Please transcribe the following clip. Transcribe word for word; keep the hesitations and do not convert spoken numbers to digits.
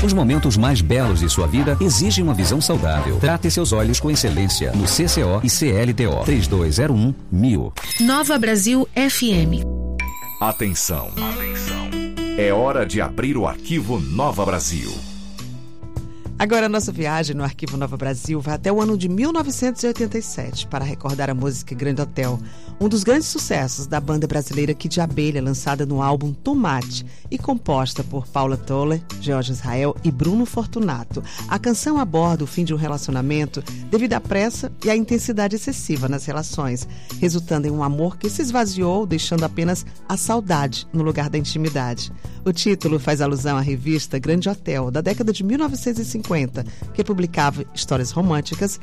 Os momentos mais belos de sua vida exigem uma visão saudável. Trate seus olhos com excelência no C C O e C L T O. três dois zero um mil. Nova Brasil F M. Atenção. Atenção. É hora de abrir o arquivo Nova Brasil. Agora a nossa viagem no Arquivo Nova Brasil vai até o ano de mil novecentos e oitenta e sete para recordar a música Grande Hotel, um dos grandes sucessos da banda brasileira Kid Abelha, lançada no álbum Tomate e composta por Paula Toller, Jorge Israel e Bruno Fortunato. A canção aborda o fim de um relacionamento devido à pressa e à intensidade excessiva nas relações, resultando em um amor que se esvaziou, deixando apenas a saudade no lugar da intimidade. O título faz alusão à revista Grande Hotel, da década de mil novecentos e cinquenta, que publicava histórias românticas